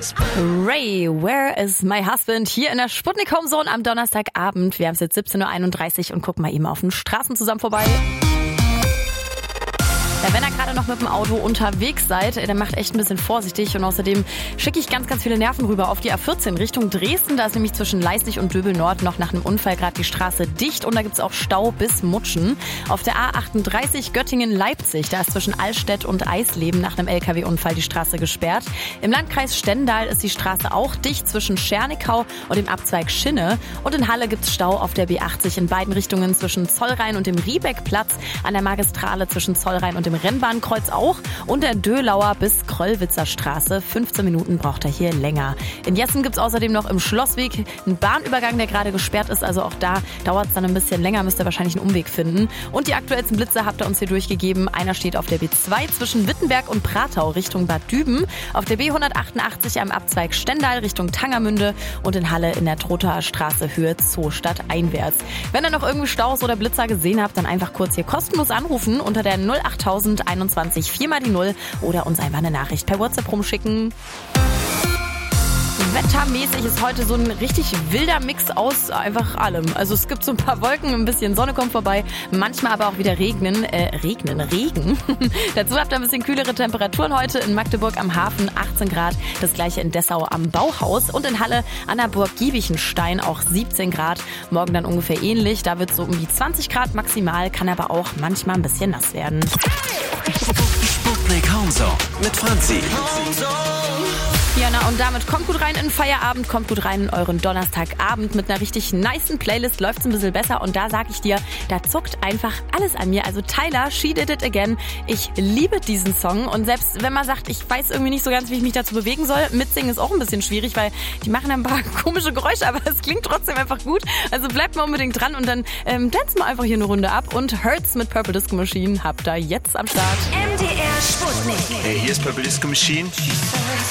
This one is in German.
Ray, where is my husband? Hier in der Sputnik Home Zone am Donnerstagabend. Wir haben es jetzt 17:31 Uhr und gucken mal eben auf den Straßen zusammen vorbei. Ja, wenn ihr gerade noch mit dem Auto unterwegs seid, dann macht echt ein bisschen vorsichtig. Und außerdem schicke ich ganz viele Nerven rüber auf die A14 Richtung Dresden. Da ist nämlich zwischen Leisnig und Döbel Nord noch nach einem Unfall gerade die Straße dicht. Und da gibt's auch Stau bis Mutschen. Auf der A38 Göttingen-Leipzig, da ist zwischen Allstedt und Eisleben nach einem LKW-Unfall die Straße gesperrt. Im Landkreis Stendal ist die Straße auch dicht zwischen Schernikau und dem Abzweig Schinne. Und in Halle gibt's Stau auf der B80 in beiden Richtungen zwischen Zollrhein und dem Riebeckplatz, an der Magistrale zwischen Zollrhein und dem Rennbahnkreuz auch und der Dölauer bis Kröllwitzer Straße. 15 Minuten braucht er hier länger. In Jessen gibt's außerdem noch im Schlossweg einen Bahnübergang, der gerade gesperrt ist. Also auch da dauert es dann ein bisschen länger, müsst ihr wahrscheinlich einen Umweg finden. Und die aktuellsten Blitze habt ihr uns hier durchgegeben. Einer steht auf der B2 zwischen Wittenberg und Pratau Richtung Bad Düben. Auf der B188 am Abzweig Stendal Richtung Tangermünde und in Halle in der Trothaer Straße Höhe Zoostadt einwärts. Wenn ihr noch irgendwie Staus oder Blitzer gesehen habt, dann einfach kurz hier kostenlos anrufen unter der 08000 21 4 mal die 0 oder uns einfach eine Nachricht per WhatsApp rumschicken. Wettermäßig ist heute so ein richtig wilder Mix aus einfach allem. Also es gibt so ein paar Wolken, ein bisschen Sonne kommt vorbei, manchmal aber auch wieder Regen. Dazu habt ihr ein bisschen kühlere Temperaturen heute in Magdeburg am Hafen 18 Grad, das gleiche in Dessau am Bauhaus und in Halle an der Burg Giebichenstein auch 17 Grad. Morgen dann ungefähr ähnlich, da wird es so um die 20 Grad maximal, kann aber auch manchmal ein bisschen nass werden. Sputnik Home Zone mit Franzi. Ja, na und damit kommt gut rein in den Feierabend, kommt gut rein in euren Donnerstagabend. Mit einer richtig nicen Playlist läuft's ein bisschen besser und da sag ich dir, da zuckt einfach alles an mir. Also Tyler, She Did It Again, ich liebe diesen Song und selbst wenn man sagt, ich weiß irgendwie nicht so ganz, wie ich mich dazu bewegen soll, mitsingen ist auch ein bisschen schwierig, weil die machen ein paar komische Geräusche, aber es klingt trotzdem einfach gut. Also bleibt mal unbedingt dran und dann tanzt mal einfach hier eine Runde ab und Hurts mit Purple Disco Machine habt ihr jetzt am Start. MDR Sputnik. Hey, hier ist Purple Disco Machine.